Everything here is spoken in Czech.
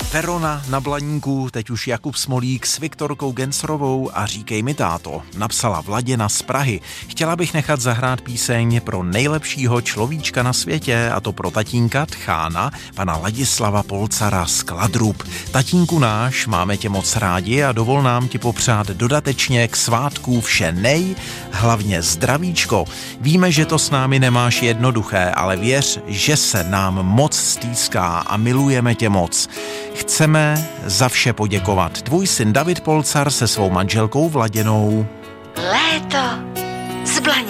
Verona na Blaníku, teď už Jakub Smolík s Viktorkou Gensrovou a Říkej mi táto, napsala Vladěna z Prahy. Chtěla bych nechat zahrát píseň pro nejlepšího človíčka na světě, a to pro tatínka Tchána, pana Ladislava Polcara z Kladrub. Tatínku náš, máme tě moc rádi a dovol nám ti popřát dodatečně k svátku vše hlavně zdravíčko. Víme, že to s námi nemáš jednoduché, ale věř, že se nám moc stýská a milujeme tě moc. Chceme za vše poděkovat. Tvůj syn David Polcar se svou manželkou Vladěnou. Léto z Blaníku.